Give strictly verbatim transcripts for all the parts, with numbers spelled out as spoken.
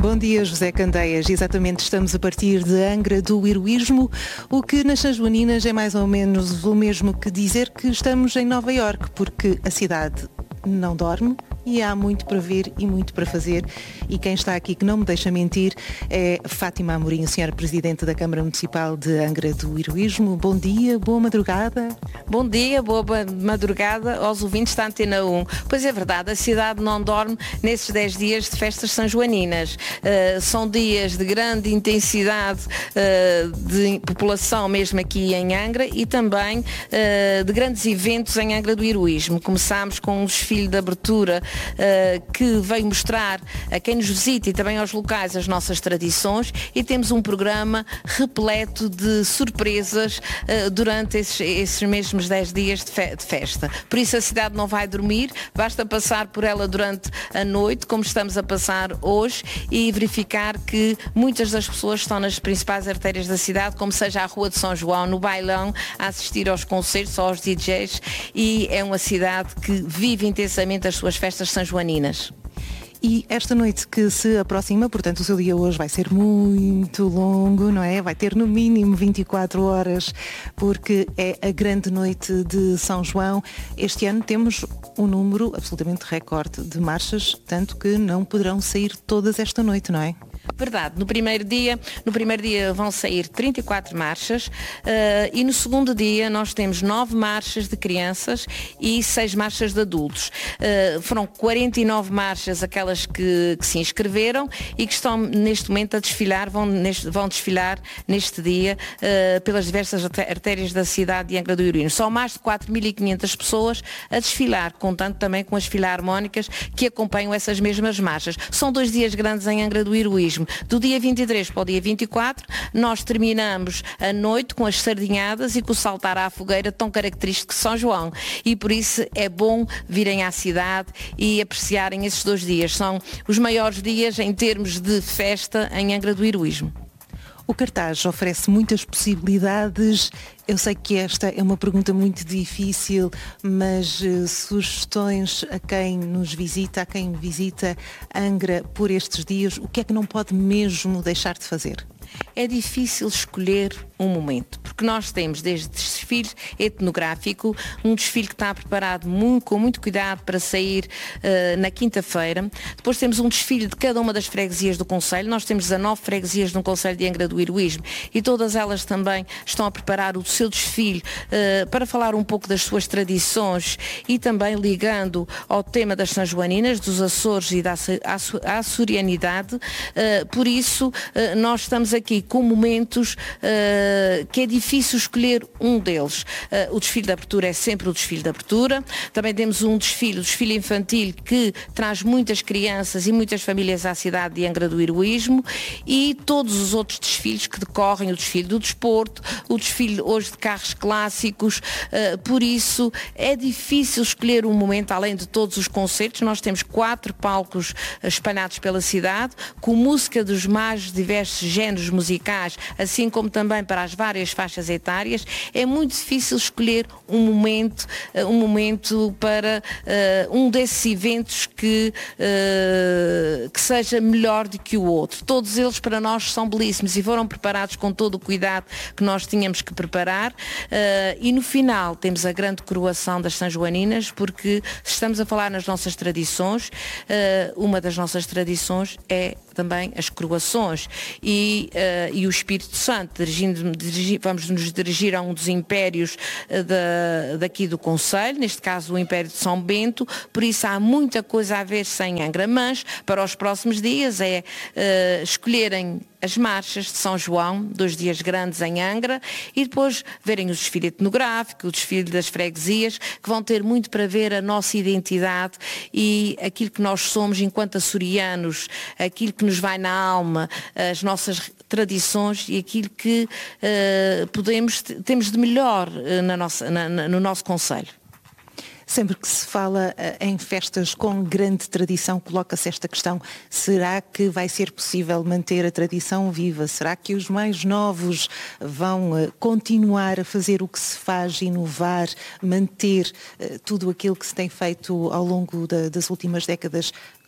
Bom dia, José Candeias. Exatamente, estamos a partir de Angra do Heroísmo, o que nas São Joaninas é mais ou menos o mesmo que dizer que estamos em Nova Iorque, porque a cidade não dorme e há muito para ver e muito para fazer. E quem está aqui que não me deixa mentir é Fátima Amorim, senhora Presidente da Câmara Municipal de Angra do Heroísmo. Bom dia, boa madrugada. Bom dia, boa madrugada aos ouvintes da Antena um. Pois é verdade, a cidade não dorme nesses dez dias de festas são-joaninas. Uh, são dias de grande intensidade uh, de população mesmo aqui em Angra e também uh, de grandes eventos em Angra do Heroísmo. Começámos com um desfile de abertura uh, que veio mostrar a quem nos visita e também aos locais as nossas tradições, e temos um programa repleto de surpresas uh, durante esses, esses mesmos dez dias de, fe- de festa. Por isso a cidade não vai dormir, basta passar por ela durante a noite, como estamos a passar hoje, e verificar que muitas das pessoas estão nas principais artérias da cidade, como seja a Rua de São João, no bailão, a assistir aos concertos, aos D Js, e é uma cidade que vive intensamente as suas festas são-joaninas. E esta noite que se aproxima, portanto o seu dia hoje vai ser muito longo, não é? Vai ter no mínimo vinte e quatro horas, porque é a grande noite de São João. Este ano temos um número absolutamente recorde de marchas, tanto que não poderão sair todas esta noite, não é? Verdade, no primeiro dia, no primeiro dia vão sair trinta e quatro marchas uh, e no segundo dia nós temos nove marchas de crianças e seis marchas de adultos. Uh, foram quarenta e nove marchas aquelas que, que se inscreveram e que estão neste momento a desfilar, vão, neste, vão desfilar neste dia uh, pelas diversas artérias da cidade de Angra do Heroísmo. São mais de quatro mil e quinhentas pessoas a desfilar, contando também com as filarmónicas que acompanham essas mesmas marchas. São dois dias grandes em Angra do Heroísmo. Do dia vinte e três para o dia vinte e quatro, nós terminamos a noite com as sardinhadas e com o saltar à fogueira tão característico de São João. E por isso é bom virem à cidade e apreciarem esses dois dias. São os maiores dias em termos de festa em Angra do Heroísmo. O cartaz oferece muitas possibilidades. Eu sei que esta é uma pergunta muito difícil, mas uh, sugestões a quem nos visita, a quem visita Angra por estes dias, o que é que não pode mesmo deixar de fazer? É difícil escolher um momento, porque nós temos desde desfile etnográfico, um desfile que está preparado muito, com muito cuidado para sair uh, na quinta-feira. Depois temos um desfile de cada uma das freguesias do concelho. Nós temos dezanove freguesias no concelho de Angra do Heroísmo e todas elas também estão a preparar o seu desfile uh, para falar um pouco das suas tradições e também ligando ao tema das São Joaninas, dos Açores e da açorianidade. Uh, por isso, uh, nós estamos aqui com momentos uh, que é difícil escolher um deles. Uh, o desfile de abertura é sempre o desfile de abertura. Também temos um desfile, o desfile infantil, que traz muitas crianças e muitas famílias à cidade de Angra do Heroísmo, e todos os outros desfiles que decorrem, o desfile do desporto, o desfile hoje de carros clássicos. Uh, por isso é difícil escolher um momento, além de todos os concertos. Nós temos quatro palcos espalhados pela cidade, com música dos mais diversos géneros musicais, assim como também para as várias faixas etárias. É muito difícil escolher um momento, um momento para uh, um desses eventos que, uh, que seja melhor do que o outro. Todos eles para nós são belíssimos e foram preparados com todo o cuidado que nós tínhamos que preparar, uh, e no final temos a grande coroação das São Joaninas, porque estamos a falar nas nossas tradições. Uh, uma das nossas tradições é também as coroações e, uh, e o Espírito Santo. Dirigindo, dirigi, vamos nos dirigir a um dos impérios uh, da, daqui do concelho, neste caso o Império de São Bento. Por isso há muita coisa a ver sem Angra, mas para os próximos dias é uh, escolherem as marchas de São João, dois dias grandes em Angra, e depois verem o desfile etnográfico, o desfile das freguesias, que vão ter muito para ver a nossa identidade e aquilo que nós somos enquanto açorianos, aquilo que nos vai na alma, as nossas tradições e aquilo que uh, podemos, temos de melhor uh, na nossa, na, na, no nosso concelho. Sempre que se fala uh, em festas com grande tradição, coloca-se esta questão: será que vai ser possível manter a tradição viva? Será que os mais novos vão uh, continuar a fazer o que se faz, inovar, manter uh, tudo aquilo que se tem feito ao longo da, das últimas décadas?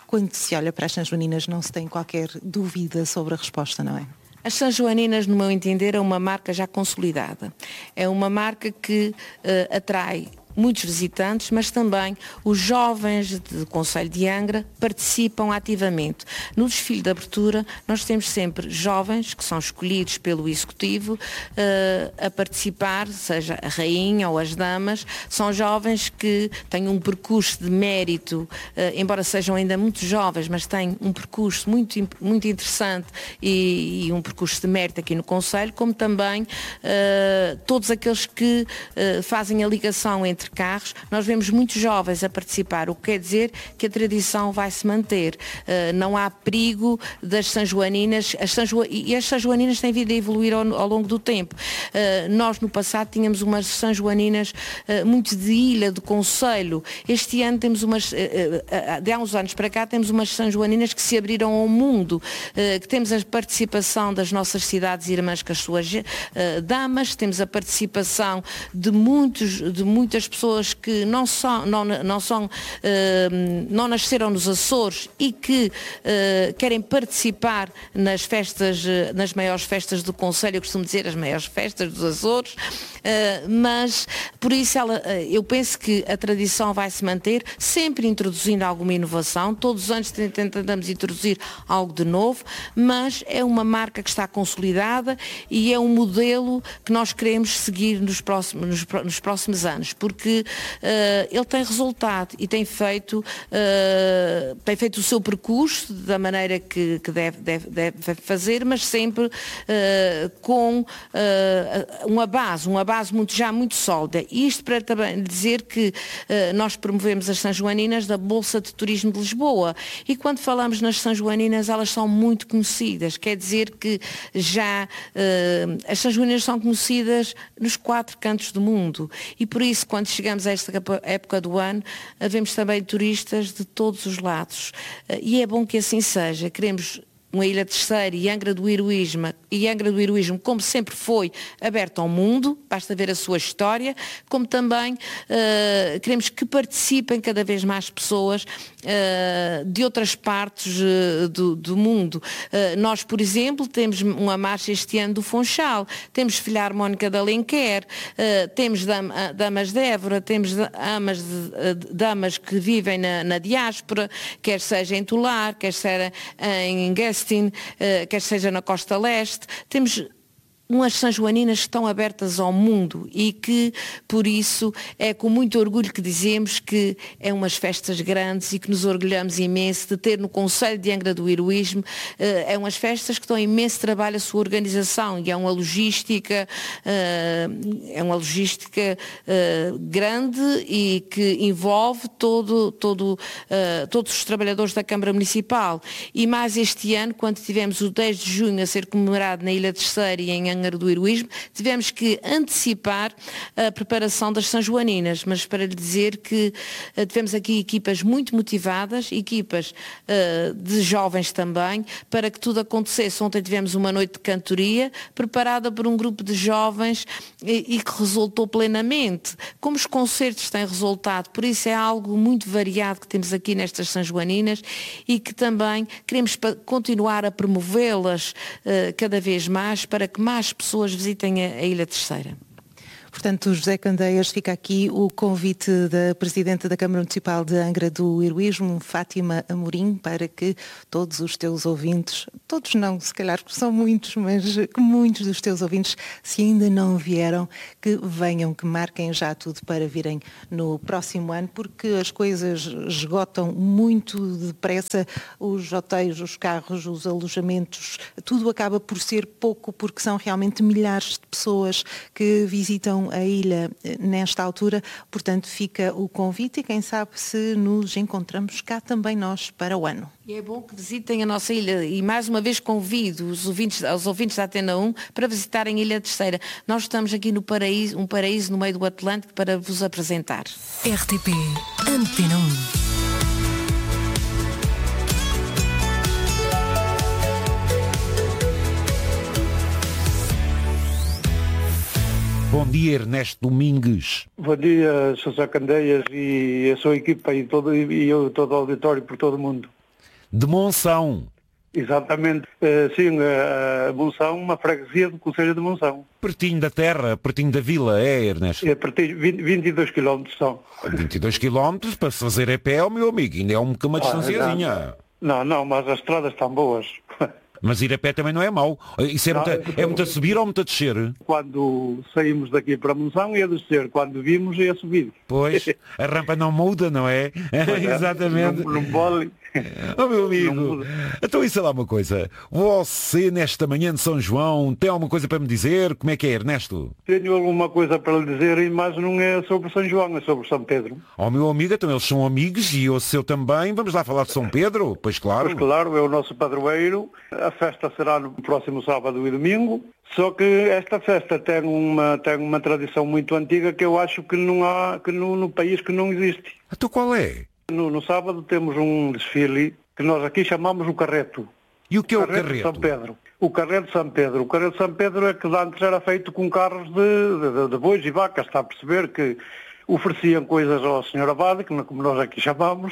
quando se olha para as Sanjoaninas não se tem qualquer dúvida sobre a resposta, não é? As Sanjoaninas, no meu entender, é uma marca já consolidada. É uma marca que uh, atrai muitos visitantes, mas também os jovens do Concelho de Angra participam ativamente. No desfile de abertura, nós temos sempre jovens que são escolhidos pelo Executivo uh, a participar, seja a rainha ou as damas, são jovens que têm um percurso de mérito, uh, embora sejam ainda muito jovens, mas têm um percurso muito, muito interessante e, e um percurso de mérito aqui no Concelho, como também uh, todos aqueles que uh, fazem a ligação entre carros. Nós vemos muitos jovens a participar, o que quer dizer que a tradição vai se manter. Uh, não há perigo das Sanjoaninas, as Sanjo... e as Sanjoaninas têm vindo a evoluir ao, ao longo do tempo. Uh, nós no passado tínhamos umas Sanjoaninas uh, muito de ilha, de concelho. Este ano temos umas, uh, uh, de há uns anos para cá, temos umas Sanjoaninas que se abriram ao mundo, uh, que temos a participação das nossas cidades irmãs com as suas uh, damas, temos a participação de, muitos, de muitas pessoas que não são, não, não, são, uh, não nasceram nos Açores e que uh, querem participar nas festas, uh, nas maiores festas do Concelho, eu costumo dizer as maiores festas dos Açores, uh, mas por isso ela, uh, eu penso que a tradição vai se manter, sempre introduzindo alguma inovação, todos os anos tentamos introduzir algo de novo, mas é uma marca que está consolidada e é um modelo que nós queremos seguir nos próximos, nos, nos próximos anos, porque que uh, ele tem resultado e tem feito, uh, tem feito o seu percurso da maneira que, que deve, deve, deve fazer, mas sempre uh, com uh, uma base, uma base muito, já muito sólida. E isto para também dizer que uh, nós promovemos as Sanjoaninas da Bolsa de Turismo de Lisboa e quando falamos nas Sanjoaninas elas são muito conhecidas, quer dizer que já uh, as Sanjoaninas são conhecidas nos quatro cantos do mundo e por isso quando chegamos a esta época do ano, vemos também turistas de todos os lados. E é bom que assim seja. Queremos uma Ilha Terceira e Angra do Heroísmo, e Angra do Heroísmo, como sempre foi, aberta ao mundo, basta ver a sua história, como também uh, queremos que participem cada vez mais pessoas uh, de outras partes uh, do, do mundo. Uh, nós, por exemplo, temos uma marcha este ano do Funchal, temos Filharmónica de Alenquer, uh, temos dam, damas de Évora, temos damas, de, damas que vivem na, na diáspora, quer seja em Tolar, quer seja em Guest, Uh, quer seja na Costa Leste, temos umas Sanjoaninas que estão abertas ao mundo e que, por isso, é com muito orgulho que dizemos que é umas festas grandes e que nos orgulhamos imenso de ter no Concelho de Angra do Heroísmo, é umas festas que dão imenso trabalho à sua organização e é uma logística, é uma logística grande e que envolve todo, todo, todos os trabalhadores da Câmara Municipal. E mais este ano, quando tivemos o dez de junho a ser comemorado na Ilha Terceira e em Angra do Heroísmo, tivemos que antecipar a preparação das Sanjoaninas, mas para lhe dizer que uh, tivemos aqui equipas muito motivadas, equipas uh, de jovens também, para que tudo acontecesse. Ontem tivemos uma noite de cantoria preparada por um grupo de jovens e, e que resultou plenamente, como os concertos têm resultado, por isso é algo muito variado que temos aqui nestas Sanjoaninas e que também queremos continuar a promovê-las uh, cada vez mais para que mais pessoas visitem a, a Ilha Terceira. Portanto, José Candeias, fica aqui o convite da Presidente da Câmara Municipal de Angra do Heroísmo, Fátima Amorim, para que todos os teus ouvintes, todos não, se calhar são muitos, mas muitos dos teus ouvintes, se ainda não vieram, que venham, que marquem já tudo para virem no próximo ano, porque as coisas esgotam muito depressa, os hotéis, os carros, os alojamentos, tudo acaba por ser pouco, porque são realmente milhares de pessoas que visitam a ilha nesta altura, portanto fica o convite e quem sabe se nos encontramos cá também nós para o ano. E é bom que visitem a nossa ilha e mais uma vez convido os ouvintes, os ouvintes da Antena um para visitarem a Ilha Terceira. Nós estamos aqui no paraíso, um paraíso no meio do Atlântico para vos apresentar. R T P Antena um. Bom dia, Ernesto Domingues. Bom dia, José Candeias e a sua equipa e todo, e eu, todo o auditório por todo o mundo. De Monção. Exatamente. Uh, sim, uh, Monção, uma freguesia do Concelho de Monção. Pertinho da terra, pertinho da vila, é, Ernesto? É pertinho, vinte, vinte e dois quilómetros são. vinte e dois quilómetros para se fazer a pé, meu amigo, ainda é um, uma distanciazinha. Não, não, mas as estradas estão boas. Mas ir a pé também não é mau. Isso é, não, muito, é muito a subir ou muito a descer? Quando saímos daqui para Monção ia descer, quando vimos ia subir. Pois, a rampa não muda, não é? é Exatamente. Não, não pode. Oh, meu amigo, então isso é lá uma coisa. Você, nesta manhã de São João, tem alguma coisa para me dizer? Como é que é, Ernesto? Tenho alguma coisa para lhe dizer, mas não é sobre São João, é sobre São Pedro. Oh, meu amigo, então eles são amigos e eu seu também. Vamos lá falar de São Pedro? Pois claro. Pois claro, é o nosso padroeiro. A festa será no próximo sábado e domingo. Só que esta festa tem uma, tem uma tradição muito antiga que eu acho que não há, que no, no país que não existe. Então qual é? No, no sábado temos um desfile que nós aqui chamamos o Carreto. E o que é o Carreto? Carreto? De São Pedro. O Carreto de São Pedro. O Carreto de São Pedro é que antes era feito com carros de, de, de bois e vacas. Está a perceber que ofereciam coisas ao senhor Abade, como nós aqui chamamos,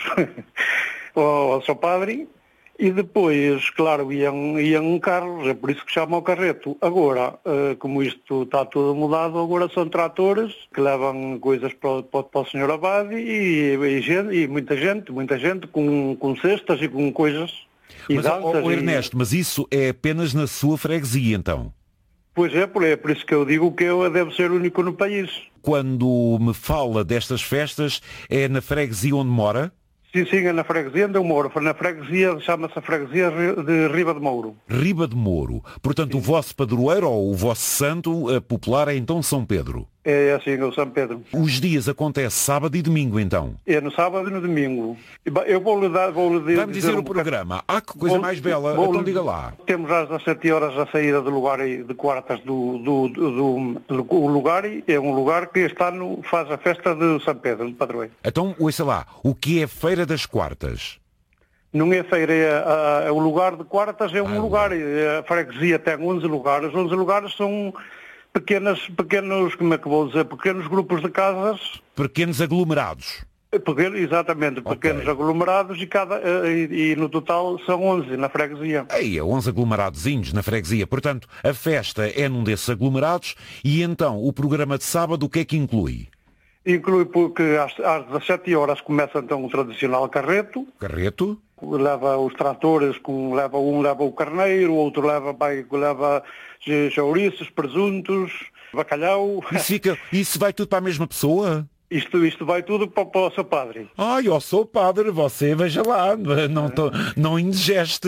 ao, ao seu padre. E depois, claro, iam, iam carros, é por isso que chamam o carreto. Agora, como isto está tudo mudado, agora são tratores que levam coisas para, para, para o senhor Abade e, e, gente, e muita gente, muita gente com, com cestas e com coisas. E mas, danças oh, Ernesto, e... mas isso é apenas na sua freguesia, então? Pois é, por, é por isso que eu digo que eu deve ser único no país. Quando me fala destas festas, é na freguesia onde mora? Sim, sim, é na freguesia onde eu moro. Na freguesia, chama-se a freguesia de Riba de Mouro. Riba de Mouro. Portanto, sim. O vosso padroeiro ou o vosso santo popular é então São Pedro? É assim, o São Pedro. Os dias acontece sábado e domingo, então? É no sábado e no domingo. Eu vou-lhe dar... Vou Vai-me dizer, dizer o um programa. Ah, que coisa vou, mais bela. Vou, então diga lá. Temos às dezessete horas a saída do lugar de quartas do, do, do, do, do, do lugar. É um lugar que este ano faz a festa de São Pedro, de padroeiro. Então, ouça lá, o que é Feira das Quartas? Não é feira, é, é, é o lugar de quartas, é um ah, lugar. A freguesia tem onze lugares. onze lugares são... Pequenas, pequenos, como é que vou dizer, pequenos grupos de casas. Pequenos aglomerados. Pequeno, exatamente, okay. Pequenos aglomerados e, cada, e, e no total são onze na freguesia. Aí, onze aglomeradozinhos na freguesia. Portanto, a festa é num desses aglomerados e então o programa de sábado o que é que inclui? Inclui porque às, às dezessete horas começa então o tradicional carreto. Carreto? Leva os tratores, com, leva um leva o carneiro, o outro leva, vai, leva chouriços, presuntos, bacalhau. Isso, fica, isso vai tudo para a mesma pessoa? Isto, isto vai tudo para, para o seu padre. Ai, eu sou padre, você veja lá, não, tô, não indigeste.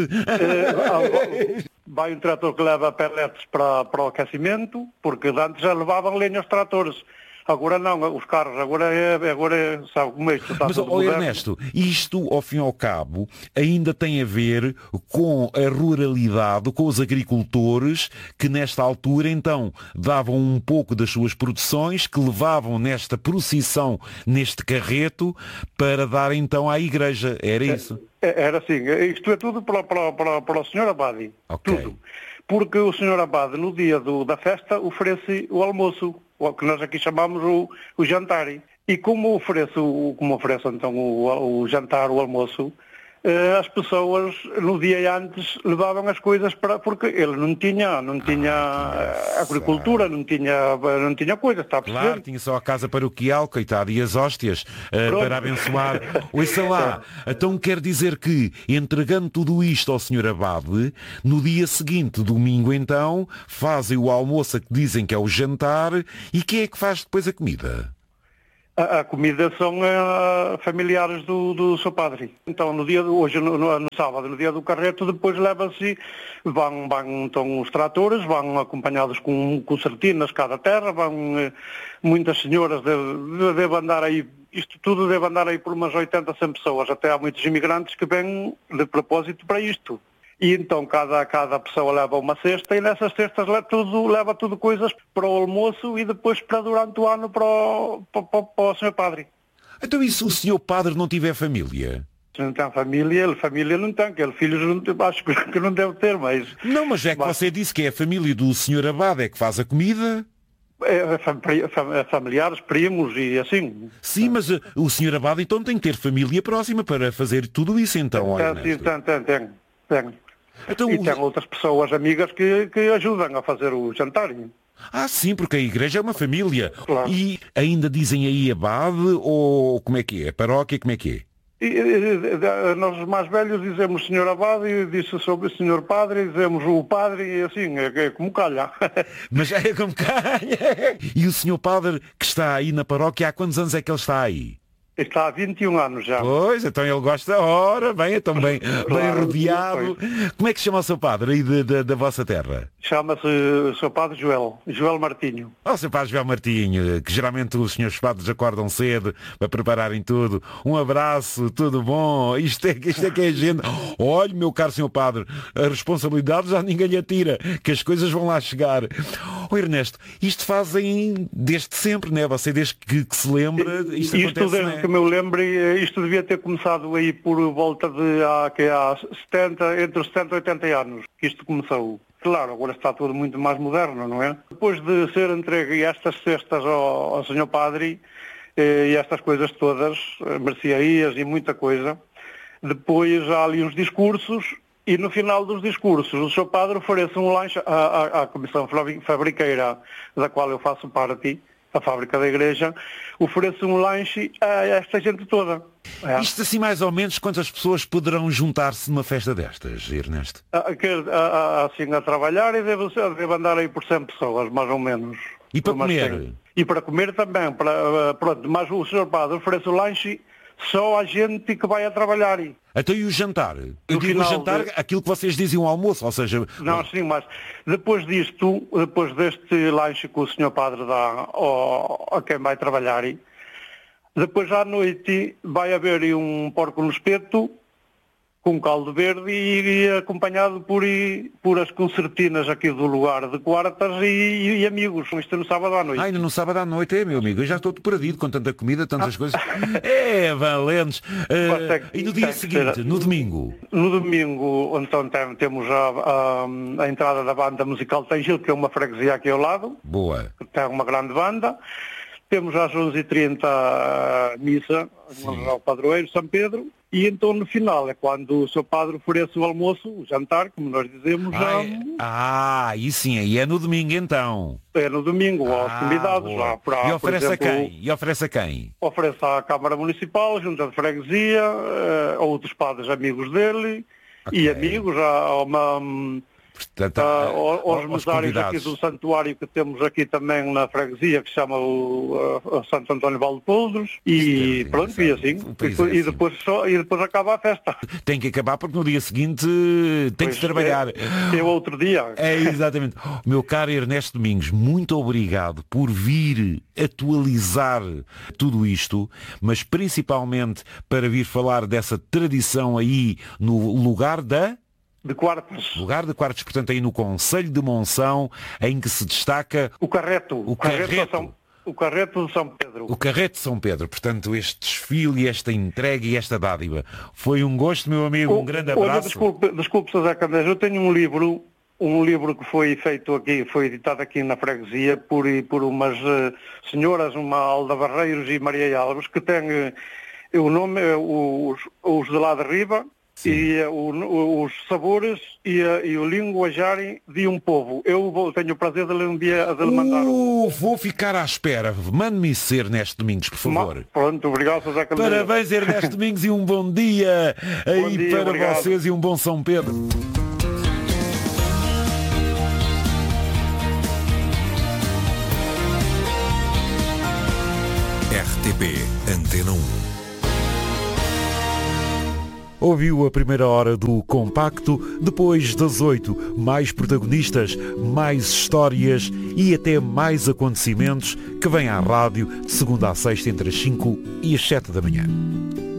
É, vai um trator que leva pellets para, para o aquecimento, porque antes já levavam lenha aos tratores. Agora não, os carros, agora é, agora é, sabe como é isto está. Mas, ó, Ernesto, isto, ao fim e ao cabo, ainda tem a ver com a ruralidade, com os agricultores que, nesta altura, então, davam um pouco das suas produções, que levavam nesta procissão, neste carreto, para dar, então, à igreja. Era isso? É, era assim. Isto é tudo para, para, para, para o senhor Abade. Okay. Tudo. Porque o senhor Abade, no dia do, da festa, oferece o almoço, o que nós aqui chamamos o, o jantar. E como oferece, como oferece então o, o jantar, o almoço, eh, as pessoas no dia antes levavam as coisas para... Porque ele não tinha, não tinha ah, agricultura, não tinha, não tinha coisa, está a perceber? Claro, tinha só a casa paroquial, coitado, e as hóstias uh, para abençoar. Ouça lá, então quer dizer que, entregando tudo isto ao senhor Abade, no dia seguinte, domingo então, fazem o almoço que dizem que é o jantar, e quem é que faz depois a comida? A, a comida são uh, familiares do, do seu padre. Então, no dia de hoje, no, no, no sábado, no dia do carreto, depois leva-se, vão, vão então os tratores, vão acompanhados com concertinas cada terra, vão uh, muitas senhoras, devem deve andar aí, isto tudo deve andar aí por umas oitenta, cem pessoas, até há muitos imigrantes que vêm de propósito para isto. E então cada, cada pessoa leva uma cesta e nessas cestas leva tudo, leva tudo coisas para o almoço e depois para durante o ano para o, para, para, para o senhor padre. Então e se o senhor padre não tiver família? Se não tem família, ele família não tem, que ele filhos não, acho que não deve ter, mas... Não, mas é que mas... você disse que é a família do senhor Abade é que faz a comida... É, familiares, primos e assim. Sim, mas uh, o senhor Abade então tem que ter família próxima para fazer tudo isso então. Tem, sim, tem, tem, tem, tem. Então, e o... tem outras pessoas amigas que, que ajudam a fazer o jantar. Ah, sim, porque a igreja é uma família. Claro. E ainda dizem aí Abade ou como é que é? Paróquia, como é que é? E, e, nós os mais velhos dizemos senhor Abade, e disse sobre o senhor Padre, dizemos o Padre e assim, é, é como calha. Mas é como calha. E o senhor Padre que está aí na paróquia, há quantos anos é que ele está aí? Está há vinte e um anos já. Pois, então ele gosta, ora, bem, então bem, Claro, bem rodeado. Como é que se chama o seu padre aí de, de, da vossa terra? Chama-se o seu padre Joel, Joel Martinho. O seu padre Joel Martinho, que geralmente os senhores padres acordam cedo para prepararem tudo. Um abraço, tudo bom, isto é, isto é que é a gente. Olha, meu caro senhor padre, a responsabilidade já ninguém lhe atira, que as coisas vão lá chegar. Oh, Ernesto, isto fazem desde sempre, não é? Você desde que, que se lembra, isto, isto acontece, desde não é? que me lembro, isto devia ter começado aí por volta de há, que há setenta, entre os setenta e oitenta anos que isto começou. Claro, agora está tudo muito mais moderno, não é? Depois de ser entregue estas cestas ao, ao senhor Padre eh, e estas coisas todas, mercearias e muita coisa, depois há ali uns discursos e no final dos discursos o senhor Padre oferece um lanche à, à, à Comissão Fabriqueira, da qual eu faço parte, a fábrica da igreja, oferece um lanche a esta gente toda. É. Isto assim mais ou menos quantas pessoas poderão juntar-se numa festa destas, Ernesto? A, a, assim a trabalhar e deve, deve andar aí por cem pessoas, mais ou menos. E para comer? Tem. E para comer também, para, pronto, mas o senhor Padre oferece o lanche só a gente que vai a trabalhar. Então e o jantar? Eu No digo o jantar, de... aquilo que vocês dizem o almoço, ou seja... Não, sim, mas depois disto, depois deste lanche que o senhor Padre dá ao, a quem vai trabalhar, depois à noite vai haver um porco no espeto, com caldo verde e, e acompanhado por, por as concertinas aqui do lugar de quartas e, e amigos. Isto no sábado à noite. Ah, ainda no sábado à noite, é, meu amigo. Eu já estou perdido com tanta comida, tantas coisas. É, valentes. Uh, é, e no dia seguinte, no domingo? No domingo, então tem, temos a, a, a entrada da banda musical Tangil, que é uma freguesia aqui ao lado. Boa. Que tem uma grande banda. Temos às onze e trinta a missa ao padroeiro São Pedro. E então no final é quando o seu padre oferece o almoço, o jantar, como nós dizemos. Ai, ah, aí sim, aí é no domingo então. É no domingo, aos ah, convidados lá. Para, e oferece exemplo, a quem? E oferece a quem? Oferece à Câmara Municipal, Junta de Freguesia, a outros padres amigos dele, okay. E amigos, a uma... Portanto, ah, aos, aos mesários aqui do santuário que temos aqui também na freguesia, que se chama o uh, Santo António Valdepoldros, e é, pronto, e assim, e, e, depois só, e depois acaba a festa. Tem que acabar porque no dia seguinte tem pois que se trabalhar. É, é outro dia. É, exatamente. Meu caro Ernesto Domingos, muito obrigado por vir atualizar tudo isto, mas principalmente para vir falar dessa tradição aí no lugar da... De Quartos. Lugar de Quartos, portanto, aí no Concelho de Monção, em que se destaca... O Carreto. O Carreto. Carreto São, o Carreto de São Pedro. O Carreto de São Pedro. Portanto, este desfile, esta entrega e esta dádiva. Foi um gosto, meu amigo. O, um grande abraço. Olha, desculpe, desculpe, José Candeias, eu tenho um livro, um livro que foi feito aqui, foi editado aqui na freguesia por, por umas uh, senhoras, uma Alda Barreiros e Maria Alves, que tem uh, o nome, uh, os, os de lá de Riba, sim. E uh, o, os sabores e, uh, e o linguajar de um povo. Eu vou, tenho o prazer de lhe um dia de lhe mandar. Uh, vou ficar à espera. Mande-me isso, Ernesto Domingos, por favor. Ma, pronto, obrigado, José Candeias. Parabéns, Ernesto Domingos, e um bom dia aí bom dia, para obrigado. Vocês e um bom São Pedro. R T P Antena um. Ouviu a primeira hora do Compacto, depois das oito, mais protagonistas, mais histórias e até mais acontecimentos que vêm à rádio de segunda a sexta entre as cinco e as sete da manhã.